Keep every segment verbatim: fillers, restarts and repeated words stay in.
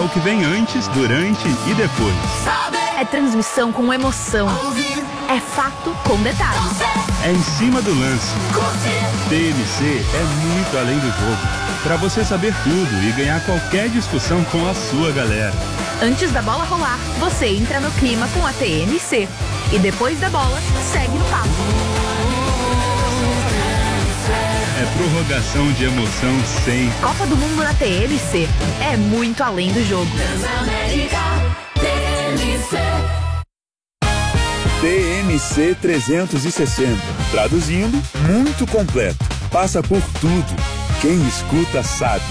o que vem antes, durante e depois. É transmissão com emoção. É fato com detalhes. É em cima do lance. T M C é muito além do jogo. Para você saber tudo e ganhar qualquer discussão com a sua galera. Antes da bola rolar, você entra no clima com a T M C. E depois da bola, segue no papo. É prorrogação de emoção sem... Copa do Mundo na T M C. É muito além do jogo. T M C trezentos e sessenta. Traduzindo, muito completo. Passa por tudo. Quem escuta sabe.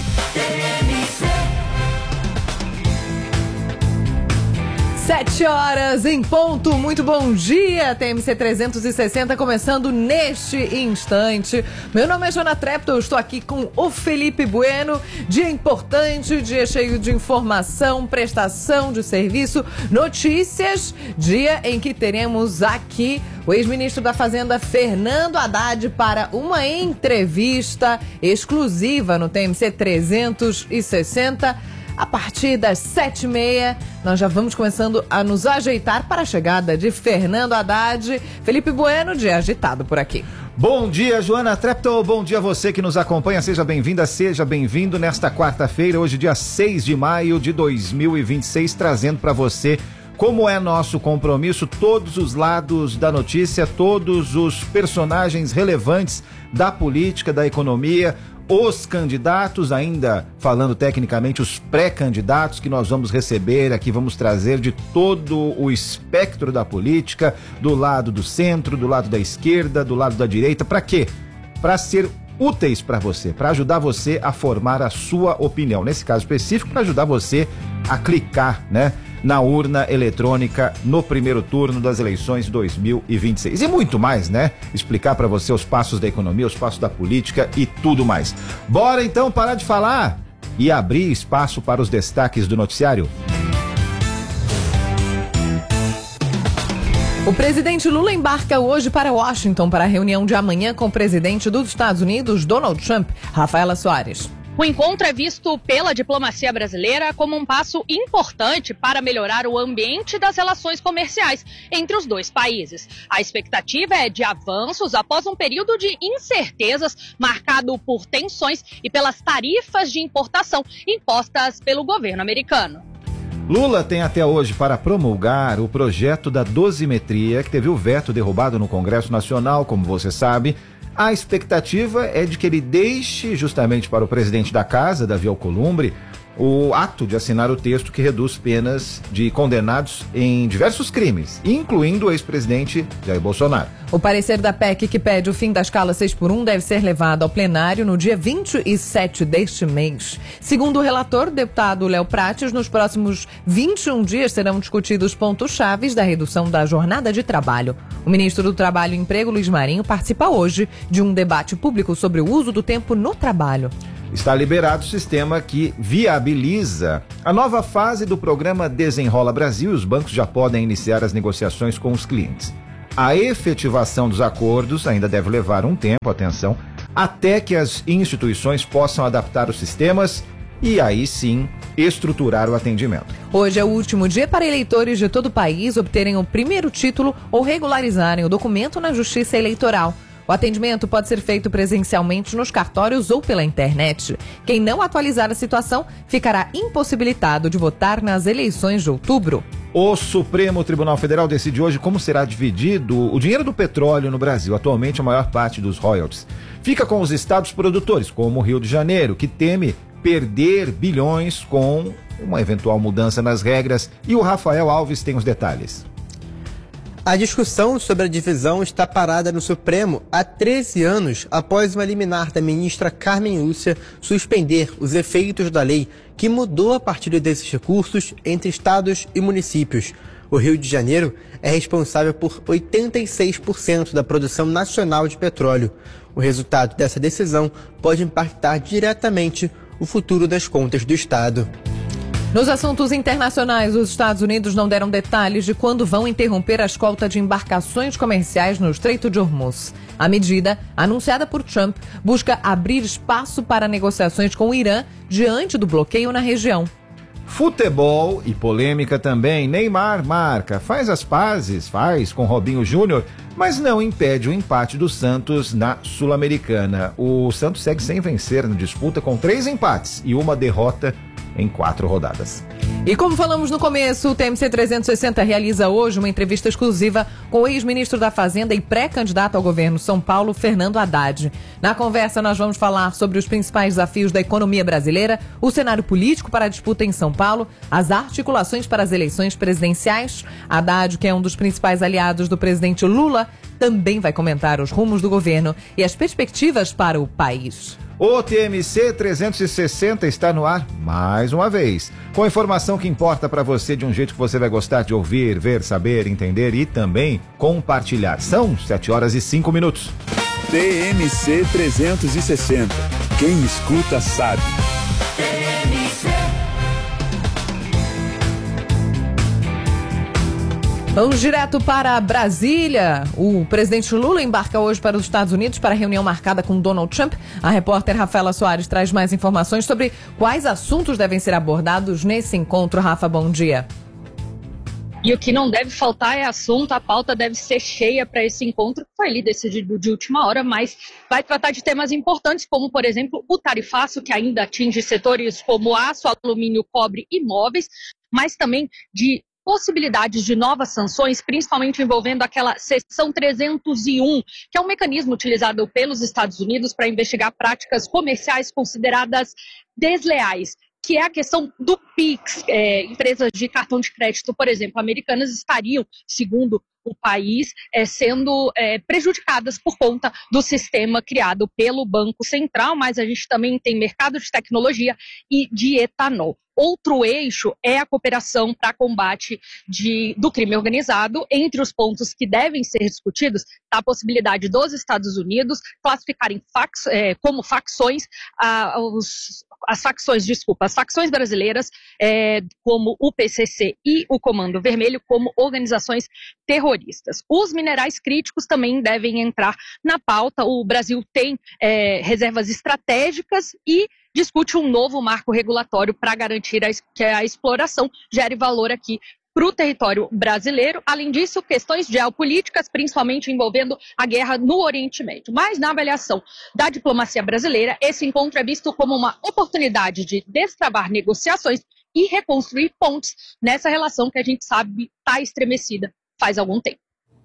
Sete horas em ponto, muito bom dia, T M C trezentos e sessenta começando neste instante. Meu nome é Joana Trepto, eu estou aqui com o Felipe Bueno. Dia importante, dia cheio de informação, prestação de serviço, notícias. Dia em que teremos aqui o ex-ministro da Fazenda, Fernando Haddad, para uma entrevista exclusiva no T M C trezentos e sessenta. A partir das sete e meia, nós já vamos começando a nos ajeitar para a chegada de Fernando Haddad. Felipe Bueno, dia agitado por aqui. Bom dia, Joana Trepto, bom dia a você que nos acompanha, seja bem-vinda, seja bem-vindo nesta quarta-feira, hoje dia seis de maio de dois mil e vinte e seis, trazendo para você, como é nosso compromisso, todos os lados da notícia, todos os personagens relevantes da política, da economia, os candidatos, ainda falando tecnicamente, os pré-candidatos que nós vamos receber aqui, vamos trazer de todo o espectro da política, do lado do centro, do lado da esquerda, do lado da direita. Para quê? Para ser úteis para você, para ajudar você a formar a sua opinião. Nesse caso específico, para ajudar você a clicar, né, na urna eletrônica no primeiro turno das eleições de dois mil e vinte e seis. E muito mais, né? Explicar para você os passos da economia, os passos da política e tudo mais. Bora então parar de falar e abrir espaço para os destaques do noticiário. O presidente Lula embarca hoje para Washington para a reunião de amanhã com o presidente dos Estados Unidos, Donald Trump. Rafaela Soares. O encontro é visto pela diplomacia brasileira como um passo importante para melhorar o ambiente das relações comerciais entre os dois países. A expectativa é de avanços após um período de incertezas marcado por tensões e pelas tarifas de importação impostas pelo governo americano. Lula tem até hoje para promulgar o projeto da dosimetria, que teve o veto derrubado no Congresso Nacional, como você sabe. A expectativa é de que ele deixe justamente para o presidente da casa, Davi Alcolumbre, o ato de assinar o texto que reduz penas de condenados em diversos crimes, incluindo o ex-presidente Jair Bolsonaro. O parecer da P E C que pede o fim da escala seis por um deve ser levado ao plenário no dia vinte e sete deste mês. Segundo o relator, deputado Léo Prates, nos próximos vinte e um dias serão discutidos os pontos-chave da redução da jornada de trabalho. O ministro do Trabalho e Emprego, Luiz Marinho, participa hoje de um debate público sobre o uso do tempo no trabalho. Está liberado o sistema que viabiliza a nova fase do programa Desenrola Brasil e os bancos já podem iniciar as negociações com os clientes. A efetivação dos acordos ainda deve levar um tempo, atenção, até que as instituições possam adaptar os sistemas e aí sim estruturar o atendimento. Hoje é o último dia para eleitores de todo o país obterem o primeiro título ou regularizarem o documento na Justiça Eleitoral. O atendimento pode ser feito presencialmente nos cartórios ou pela internet. Quem não atualizar a situação ficará impossibilitado de votar nas eleições de outubro. O Supremo Tribunal Federal decide hoje como será dividido o dinheiro do petróleo no Brasil. Atualmente, a maior parte dos royalties fica com os estados produtores, como o Rio de Janeiro, que teme perder bilhões com uma eventual mudança nas regras. E o Rafael Alves tem os detalhes. A discussão sobre a divisão está parada no Supremo há treze anos após uma liminar da ministra Carmen Lúcia suspender os efeitos da lei que mudou a partilha desses recursos entre estados e municípios. O Rio de Janeiro é responsável por oitenta e seis por cento da produção nacional de petróleo. O resultado dessa decisão pode impactar diretamente o futuro das contas do estado. Nos assuntos internacionais, os Estados Unidos não deram detalhes de quando vão interromper a escolta de embarcações comerciais no Estreito de Hormuz. A medida, anunciada por Trump, busca abrir espaço para negociações com o Irã diante do bloqueio na região. Futebol e polêmica também. Neymar marca, faz as pazes, faz com Robinho Júnior, mas não impede o empate do Santos na Sul-Americana. O Santos segue sem vencer na disputa com três empates e uma derrota em quatro rodadas. E como falamos no começo, o T M C trezentos e sessenta realiza hoje uma entrevista exclusiva com o ex-ministro da Fazenda e pré-candidato ao governo São Paulo, Fernando Haddad. Na conversa, nós vamos falar sobre os principais desafios da economia brasileira, o cenário político para a disputa em São Paulo, as articulações para as eleições presidenciais. Haddad, que é um dos principais aliados do presidente Lula, também vai comentar os rumos do governo e as perspectivas para o país. O T M C trezentos e sessenta está no ar mais uma vez, com informação que importa para você de um jeito que você vai gostar de ouvir, ver, saber, entender e também compartilhar. São sete horas e cinco minutos. T M C trezentos e sessenta. Quem escuta sabe. Vamos direto para Brasília. O presidente Lula embarca hoje para os Estados Unidos para a reunião marcada com Donald Trump. A repórter Rafaela Soares traz mais informações sobre quais assuntos devem ser abordados nesse encontro. Rafa, bom dia. E o que não deve faltar é assunto, a pauta deve ser cheia para esse encontro, que foi ali decidido de última hora, mas vai tratar de temas importantes, como, por exemplo, o tarifaço, que ainda atinge setores como aço, alumínio, cobre e móveis, mas também de possibilidades de novas sanções, principalmente envolvendo aquela seção trezentos e um, que é um mecanismo utilizado pelos Estados Unidos para investigar práticas comerciais consideradas desleais, que é a questão do Pix. É, empresas de cartão de crédito, por exemplo, americanas, estariam, segundo o país, é, sendo é, prejudicadas por conta do sistema criado pelo Banco Central, mas a gente também tem mercado de tecnologia e de etanol. Outro eixo é a cooperação para combate de, do crime organizado. Entre os pontos que devem ser discutidos está a possibilidade dos Estados Unidos classificarem fax, é, como facções ah, os, as facções, desculpa, as facções brasileiras, é, como o P C C e o Comando Vermelho, como organizações terroristas. Os minerais críticos também devem entrar na pauta. O Brasil tem é, reservas estratégicas e discute um novo marco regulatório para garantir a, que a exploração gere valor aqui para o território brasileiro. Além disso, questões geopolíticas, principalmente envolvendo a guerra no Oriente Médio. Mas, na avaliação da diplomacia brasileira, esse encontro é visto como uma oportunidade de destravar negociações e reconstruir pontes nessa relação que a gente sabe está estremecida faz algum tempo.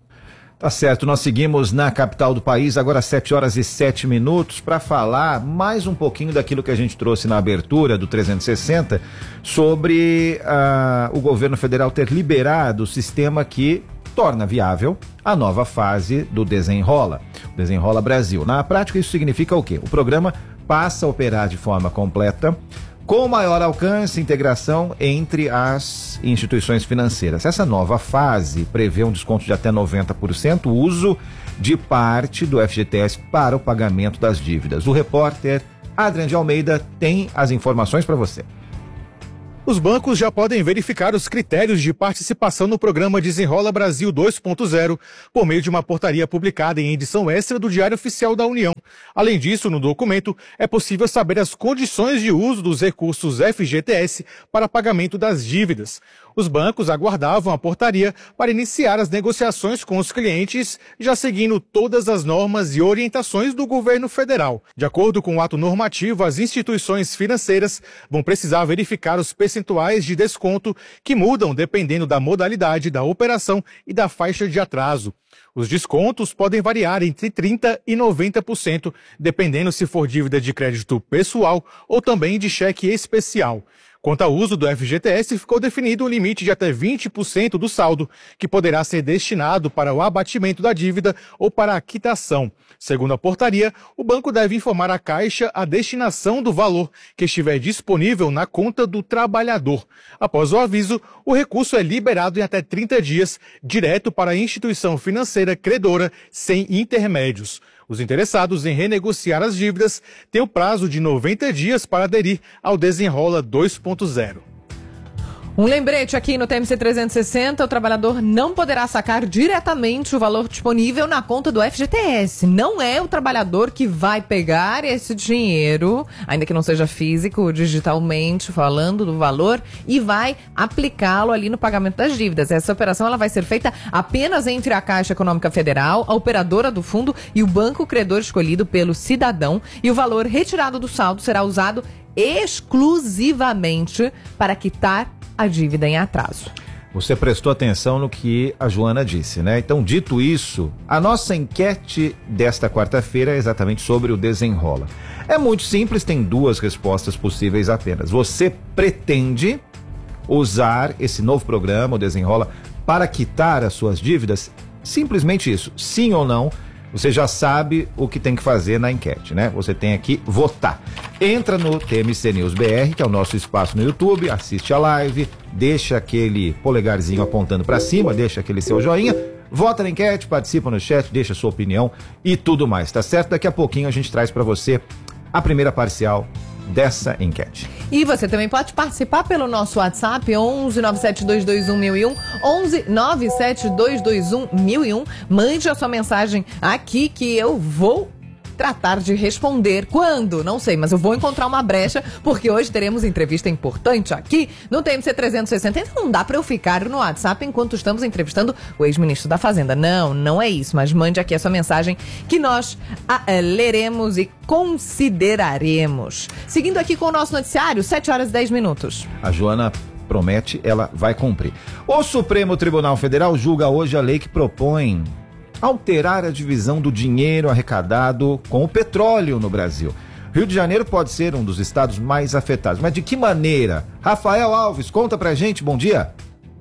Tá certo, nós seguimos na capital do país, agora sete horas e sete minutos, para falar mais um pouquinho daquilo que a gente trouxe na abertura do trezentos e sessenta, sobre uh, o governo federal ter liberado o sistema que torna viável a nova fase do Desenrola, Desenrola Brasil. Na prática, isso significa o quê? O programa passa a operar de forma completa, com maior alcance e integração entre as instituições financeiras. Essa nova fase prevê um desconto de até noventa por cento, uso de parte do F G T S para o pagamento das dívidas. O repórter Adriano de Almeida tem as informações para você. Os bancos já podem verificar os critérios de participação no programa Desenrola Brasil dois ponto zero por meio de uma portaria publicada em edição extra do Diário Oficial da União. Além disso, no documento, é possível saber as condições de uso dos recursos F G T S para pagamento das dívidas. Os bancos aguardavam a portaria para iniciar as negociações com os clientes, já seguindo todas as normas e orientações do governo federal. De acordo com o ato normativo, as instituições financeiras vão precisar verificar os percentuais de desconto que mudam dependendo da modalidade da operação e da faixa de atraso. Os descontos podem variar entre trinta por cento e noventa por cento, dependendo se for dívida de crédito pessoal ou também de cheque especial. Quanto ao uso do F G T S, ficou definido um limite de até vinte por cento do saldo, que poderá ser destinado para o abatimento da dívida ou para a quitação. Segundo a portaria, o banco deve informar à Caixa a destinação do valor que estiver disponível na conta do trabalhador. Após o aviso, o recurso é liberado em até trinta dias, direto para a instituição financeira credora, sem intermédios. Os interessados em renegociar as dívidas têm o prazo de noventa dias para aderir ao Desenrola dois ponto zero. Um lembrete aqui no T M C trezentos e sessenta, o trabalhador não poderá sacar diretamente o valor disponível na conta do F G T S. Não é o trabalhador que vai pegar esse dinheiro, ainda que não seja físico, digitalmente falando do valor, e vai aplicá-lo ali no pagamento das dívidas. Essa operação ela vai ser feita apenas entre a Caixa Econômica Federal, a operadora do fundo e o banco credor escolhido pelo cidadão, e o valor retirado do saldo será usado exclusivamente para quitar a dívida em atraso. Você prestou atenção no que a Joana disse, né? Então, dito isso, a nossa enquete desta quarta-feira é exatamente sobre o Desenrola. É muito simples, tem duas respostas possíveis apenas. Você pretende usar esse novo programa, o Desenrola, para quitar as suas dívidas? Simplesmente isso, sim ou não. Você já sabe o que tem que fazer na enquete, né? Você tem que votar. Entra no T M C News B R, que é o nosso espaço no YouTube, assiste a live, deixa aquele polegarzinho apontando para cima, deixa aquele seu joinha, vota na enquete, participa no chat, deixa a sua opinião e tudo mais, tá certo? Daqui a pouquinho a gente traz para você a primeira parcial dessa enquete. E você também pode participar pelo nosso WhatsApp onze nove sete dois dois um mil e um, onze nove sete dois dois um mil e um. Mande a sua mensagem aqui que eu vou tratar de responder. Quando? Não sei, mas eu vou encontrar uma brecha, porque hoje teremos entrevista importante aqui no T M C trezentos e sessenta. Então não dá para eu ficar no WhatsApp enquanto estamos entrevistando o ex-ministro da Fazenda. Não, não é isso, mas mande aqui a sua mensagem que nós a, a, leremos e consideraremos. Seguindo aqui com o nosso noticiário, sete horas e dez minutos. A Joana promete, ela vai cumprir. O Supremo Tribunal Federal julga hoje a lei que propõe alterar a divisão do dinheiro arrecadado com o petróleo no Brasil. Rio de Janeiro pode ser um dos estados mais afetados, mas de que maneira? Rafael Alves, conta pra gente, bom dia.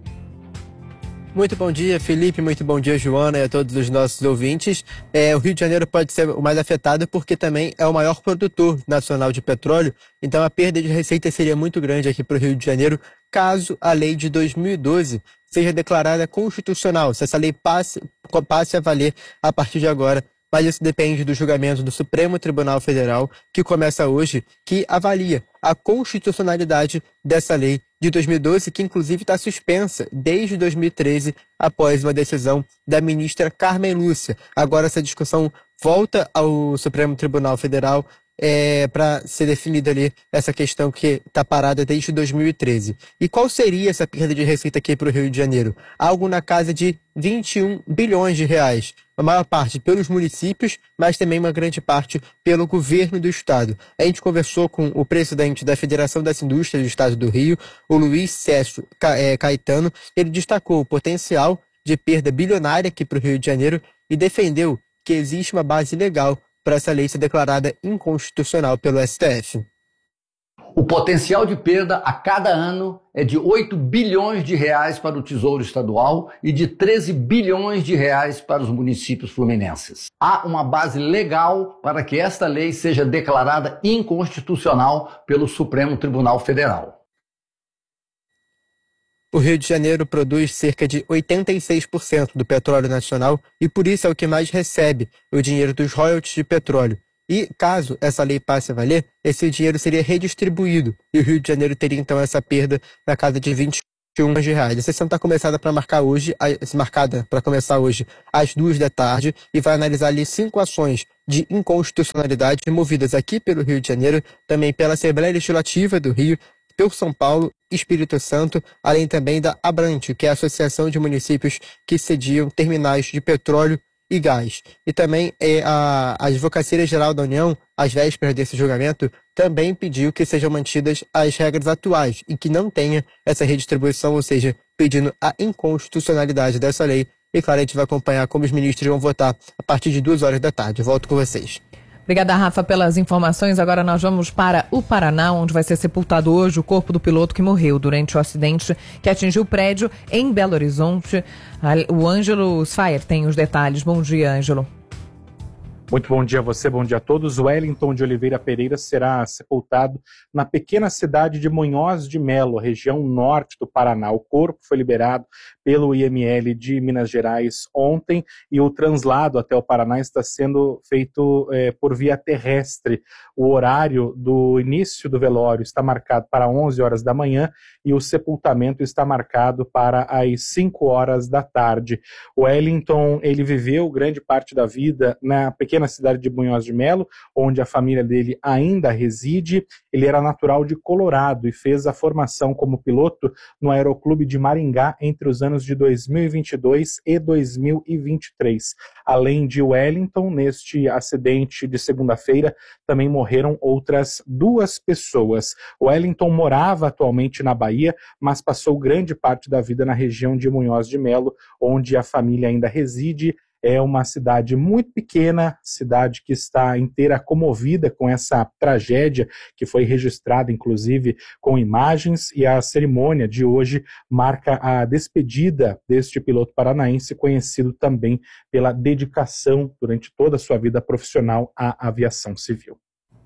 Muito bom dia, Felipe, muito bom dia, Joana, e a todos os nossos ouvintes. É, o Rio de Janeiro pode ser o mais afetado porque também é o maior produtor nacional de petróleo, então a perda de receita seria muito grande aqui para o Rio de Janeiro, caso a lei de dois mil e doze seja declarada constitucional, se essa lei passe, passe a valer a partir de agora. Mas isso depende do julgamento do Supremo Tribunal Federal, que começa hoje, que avalia a constitucionalidade dessa lei de dois mil e doze, que inclusive está suspensa desde dois mil e treze, após uma decisão da ministra Carmen Lúcia. Agora essa discussão volta ao Supremo Tribunal Federal é, para ser definida ali essa questão que está parada desde dois mil e treze. E qual seria essa perda de receita aqui para o Rio de Janeiro? Algo na casa de vinte e um bilhões de reais. A maior parte pelos municípios, mas também uma grande parte pelo governo do estado. A gente conversou com o presidente da Federação das Indústrias do Estado do Rio, o Luiz Cécio Caetano. Ele destacou o potencial de perda bilionária aqui para o Rio de Janeiro e defendeu que existe uma base legal para essa lei ser declarada inconstitucional pelo S T F. O potencial de perda a cada ano é de oito bilhões de reais para o Tesouro Estadual e de treze bilhões de reais para os municípios fluminenses. Há uma base legal para que esta lei seja declarada inconstitucional pelo Supremo Tribunal Federal. O Rio de Janeiro produz cerca de oitenta e seis por cento do petróleo nacional e por isso é o que mais recebe o dinheiro dos royalties de petróleo. E caso essa lei passe a valer, esse dinheiro seria redistribuído e o Rio de Janeiro teria então essa perda na casa de vinte e um milhões de reais. A sessão está começada para marcar hoje, marcada para começar hoje às duas da tarde e vai analisar ali cinco ações de inconstitucionalidade movidas aqui pelo Rio de Janeiro, também pela Assembleia Legislativa do Rio, pelo São Paulo, Espírito Santo, além também da Abrante, que é a Associação de Municípios que sediam terminais de petróleo e gás. E também é, a, a Advocacia Geral da União, às vésperas desse julgamento, também pediu que sejam mantidas as regras atuais e que não tenha essa redistribuição, ou seja, pedindo a inconstitucionalidade dessa lei. E claro, a gente vai acompanhar como os ministros vão votar a partir de duas horas da tarde. Volto com vocês. Obrigada, Rafa, pelas informações. Agora nós vamos para o Paraná, onde vai ser sepultado hoje o corpo do piloto que morreu durante o acidente que atingiu o prédio em Belo Horizonte. O Ângelo Sfaier tem os detalhes. Bom dia, Ângelo. Muito bom dia a você, bom dia a todos. Wellington de Oliveira Pereira será sepultado na pequena cidade de Munhoz de Melo, região norte do Paraná. O corpo foi liberado pelo I M L de Minas Gerais ontem e o translado até o Paraná está sendo feito é, por via terrestre. O horário do início do velório está marcado para onze horas da manhã e o sepultamento está marcado para as cinco horas da tarde. O Wellington, ele viveu grande parte da vida na pequena na cidade de Munhoz de Melo, onde a família dele ainda reside. Ele era natural de Colorado e fez a formação como piloto no Aeroclube de Maringá entre os anos de dois mil e vinte e dois e dois mil e vinte e três. Além de Wellington, neste acidente de segunda-feira, também morreram outras duas pessoas. Wellington morava atualmente na Bahia, mas passou grande parte da vida na região de Munhoz de Melo, onde a família ainda reside. É uma cidade muito pequena, cidade que está inteira comovida com essa tragédia que foi registrada, inclusive, com imagens, e a cerimônia de hoje marca a despedida deste piloto paranaense, conhecido também pela dedicação durante toda a sua vida profissional à aviação civil.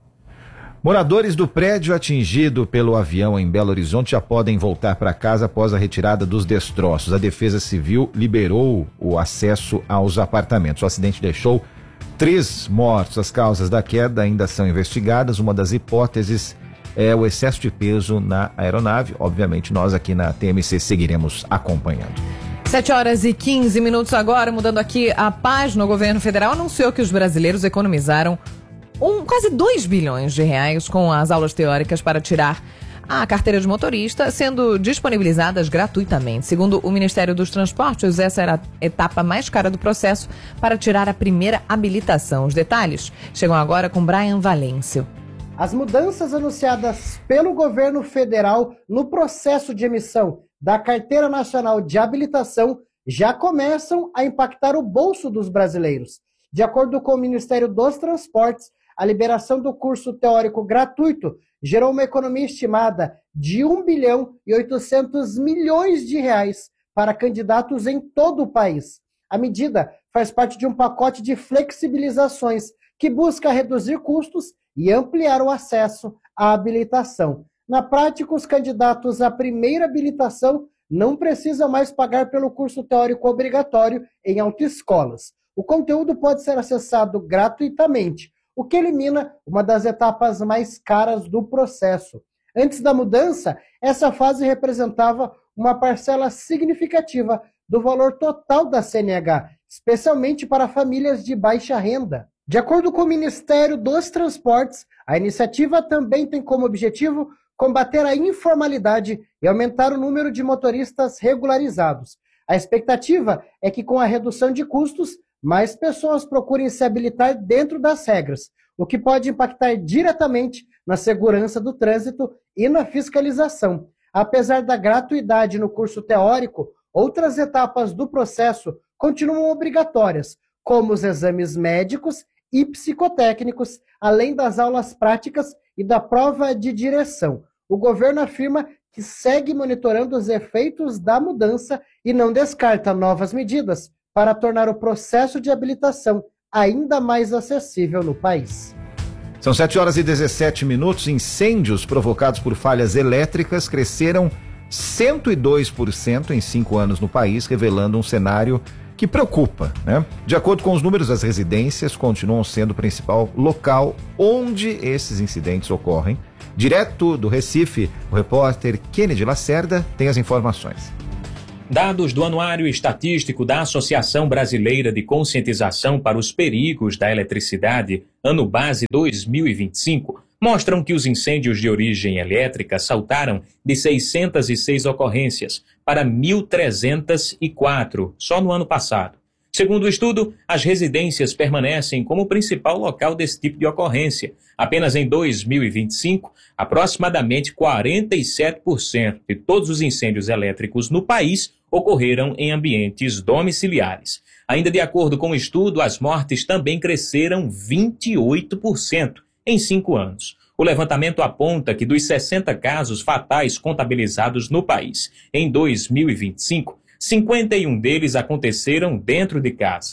Moradores do prédio atingido pelo avião em Belo Horizonte já podem voltar para casa após a retirada dos destroços. A Defesa Civil liberou o acesso aos apartamentos. O acidente deixou três mortos. As causas da queda ainda são investigadas. Uma das hipóteses é o excesso de peso na aeronave. Obviamente, nós aqui na T M C seguiremos acompanhando. sete horas e quinze minutos agora, mudando aqui a página. O governo federal anunciou que os brasileiros economizaram Um, quase dois bilhões de reais com as aulas teóricas para tirar a carteira de motorista, sendo disponibilizadas gratuitamente. Segundo o Ministério dos Transportes, essa era a etapa mais cara do processo para tirar a primeira habilitação. Os detalhes chegam agora com Brian Valêncio. As mudanças anunciadas pelo governo federal no processo de emissão da Carteira Nacional de Habilitação já começam a impactar o bolso dos brasileiros. De acordo com o Ministério dos Transportes, a liberação do curso teórico gratuito gerou uma economia estimada de um bilhão e oitocentos milhões de reais para candidatos em todo o país. A medida faz parte de um pacote de flexibilizações que busca reduzir custos e ampliar o acesso à habilitação. Na prática, os candidatos à primeira habilitação não precisam mais pagar pelo curso teórico obrigatório em autoescolas. O conteúdo pode ser acessado gratuitamente, o que elimina uma das etapas mais caras do processo. Antes da mudança, essa fase representava uma parcela significativa do valor total da C N H, especialmente para famílias de baixa renda. De acordo com o Ministério dos Transportes, a iniciativa também tem como objetivo combater a informalidade e aumentar o número de motoristas regularizados. A expectativa é que, com a redução de custos, mais pessoas procurem se habilitar dentro das regras, o que pode impactar diretamente na segurança do trânsito e na fiscalização. Apesar da gratuidade no curso teórico, outras etapas do processo continuam obrigatórias, como os exames médicos e psicotécnicos, além das aulas práticas e da prova de direção. O governo afirma que segue monitorando os efeitos da mudança e não descarta novas medidas para tornar o processo de habilitação ainda mais acessível no país. São sete horas e dezessete minutos. Incêndios provocados por falhas elétricas cresceram cento e dois por cento em cinco anos no país, revelando um cenário que preocupa, né? De acordo com os números, as residências continuam sendo o principal local onde esses incidentes ocorrem. Direto do Recife, o repórter Kennedy Lacerda tem as informações. Dados do Anuário Estatístico da Associação Brasileira de Conscientização para os Perigos da Eletricidade, Ano Base dois mil e vinte e cinco, mostram que os incêndios de origem elétrica saltaram de seiscentas e seis ocorrências para mil trezentas e quatro só no ano passado. Segundo o estudo, as residências permanecem como o principal local desse tipo de ocorrência. Apenas em dois mil e vinte e cinco, aproximadamente quarenta e sete por cento de todos os incêndios elétricos no país ocorreram em ambientes domiciliares. Ainda de acordo com o estudo, as mortes também cresceram vinte e oito por cento em cinco anos. O levantamento aponta que dos sessenta casos fatais contabilizados no país em dois mil e vinte e cinco, cinquenta e um deles aconteceram dentro de casa.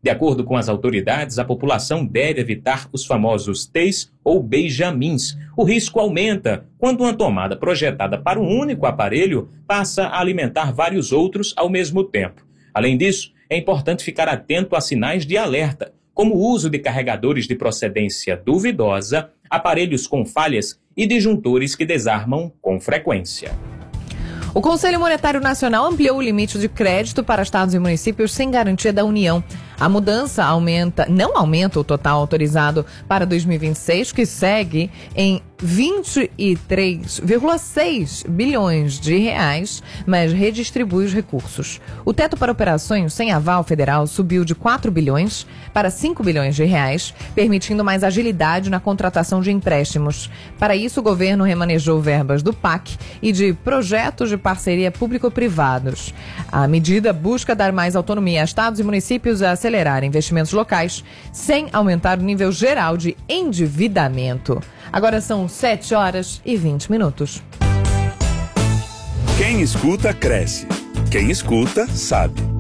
De acordo com as autoridades, a população deve evitar os famosos T's ou Benjamins. O risco aumenta quando uma tomada projetada para um único aparelho passa a alimentar vários outros ao mesmo tempo. Além disso, é importante ficar atento a sinais de alerta, como o uso de carregadores de procedência duvidosa, aparelhos com falhas e disjuntores que desarmam com frequência. O Conselho Monetário Nacional ampliou o limite de crédito para estados e municípios sem garantia da União. A mudança aumenta, não aumenta o total autorizado para dois mil e vinte e seis, que segue em vinte e três vírgula seis bilhões de reais, mas redistribui os recursos. O teto para operações sem aval federal subiu de quatro bilhões para cinco bilhões de reais, permitindo mais agilidade na contratação de empréstimos. Para isso, o governo remanejou verbas do P A C e de projetos de parceria público-privados. A medida busca dar mais autonomia a estados e municípios a acelerar investimentos locais, sem aumentar o nível geral de endividamento. Agora são sete horas e vinte minutos. Quem escuta, cresce. Quem escuta, sabe.